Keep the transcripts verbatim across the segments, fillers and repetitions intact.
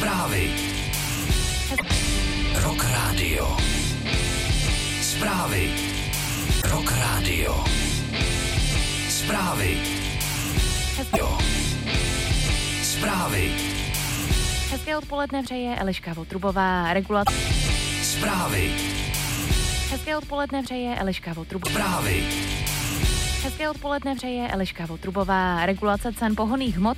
Zprávy. Rock Radio. Zprávy. Rock Radio. Zprávy. Jo. Zprávy. Hezké odpoledne přeje Eliška Votrubová. Regulace. Zprávy. Hezké odpoledne přeje Eliška Votrubová. Zprávy. Hezké odpoledne přeje Eliška Votrubová. Regulace cen pohonných hmot.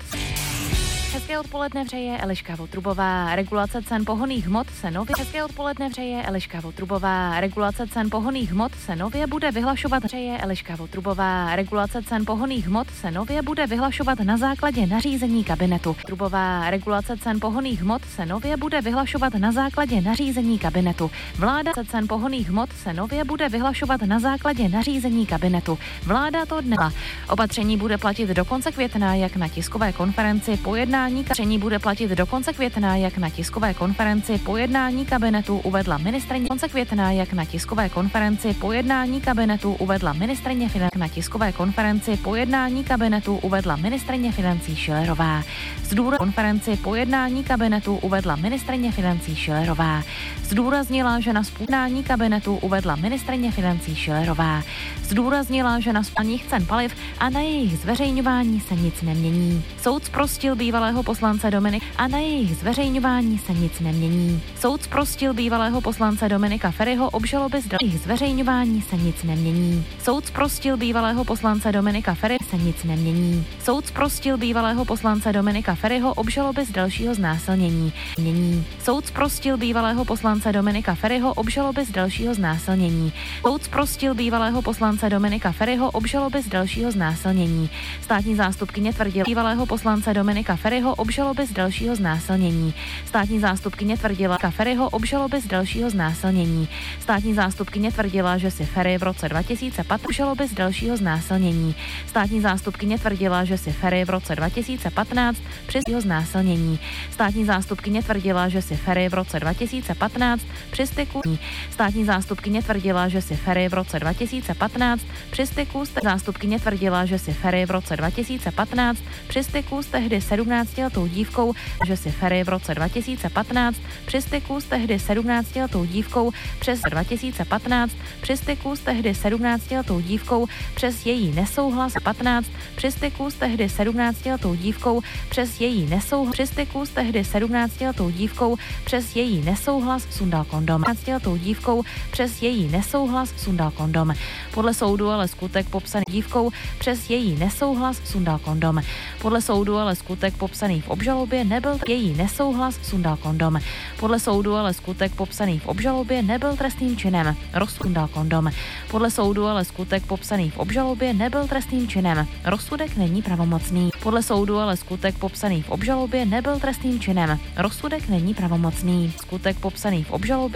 Hezké odpoledne přeje Eliška Votrubová. Regulace cen pohonných hmot se nově. Hezké odpoledne přeje Eliška Votrubová. Regulace cen pohonných hmot se nově bude vyhlašovat. Přeje Eliška Votrubová. Regulace cen pohonných hmot se nově bude vyhlašovat na základě nařízení kabinetu. Votrubová. Regulace cen pohonných hmot se nově bude vyhlašovat na základě nařízení kabinetu. Vláda cen pohonných hmot se nově bude vyhlašovat na základě nařízení kabinetu. Vláda to dnes. Opatření bude platit do konce května, jak na tiskové konferenci po jednání Opatření bude platit do konce května, jak na tiskové konferenci po jednání kabinetu uvedla ministryně konce května, jak na tiskové konferenci po jednání kabinetu uvedla ministryně financí na tiskové konferenci po jednání kabinetu uvedla ministryně financí Schillerová. Zdůra konferenci po jednání kabinetu uvedla ministryně financí Schillerová. Zdůraznila, že na spůdnání kabinetu uvedla ministryně financí Schillerová. Zdůraznila, že na spáních cen paliv a na jejich zveřejňování se nic nemění. Soud zprostil bývalého poslance Dominika a na jejich zveřejňování se nic nemění. Soud zprostil bývalého poslance Dominika Feriho obžaloby z jejich zveřejňování se nic nemění. Soud zprostil bývalého poslance Dominika Feri se nic nemění. Soud zprostil bývalého poslance Dominika Feriho obžaloby z dalšího znásilnění. Mění. Soud zprostil bývalého poslance Dominika Feriho obžaloby z dalšího znásilnění. Soud zprostil bývalého poslance Dominika Feriho obžaloby z dalšího znásilnění. Státní zástupkyně tvrdila bývalého poslance Dominika Feriho obžaloby z dalšího znásilnění. Státní zástupkyně tvrdila Feriho obžaloby z dalšího znásilnění. Státní zástupkyně tvrdila, že si Feri v roce dva tisíce patnáct obžaloby z dalšího znásilnění. Státní zástupkyně tvrdila, že si Feri v roce dva tisíce patnáct při jeho znásilnění. Státní zástupkyně tvrdila, že si Feri v roce dva tisíce patnáct při styku. Státní zástupkyně tvrdila, že si Feri v roce dva tisíce patnáct při styku. Zástupkyně tvrdila, že si Feri v roce dva tisíce patnáct při styku s tehdy sedmnáctiletou dívkou, že si Feri v roce dva tisíce patnáct při styku s tehdy sedmnáctiletou dívkou přes dva tisíce patnáct při styku s tehdy sedmnáctiletou dívkou přes její nesouhlas patnáct při styku s tehdy sedmnáctiletou dívkou přes její nesouhlas při styku s tehdy sedmnáctiletou dívkou přes její nesouhlas sundal kondom. sedmnáctiletou dívkou přes její nesouhlas sundal kondom. Podle soudu ale skutek popsaný dívkou přes její nesouhlas sundal kondom. Podle soudu ale skutek popsaný v obžalobě nebyl její nesouhlas sundal kondom. Podle soudu ale skutek popsaný v obžalobě nebyl trestným činem. Rozsudal kondom. Podle soudu ale skutek popsaný v obžalobě nebyl trestným činem. Rozsudek není pravomocný. Podle soudu ale skutek popsaný v obžalobě nebyl trestným činem. Rozsudek není pravomocný. Skutek popsaný v obžalobě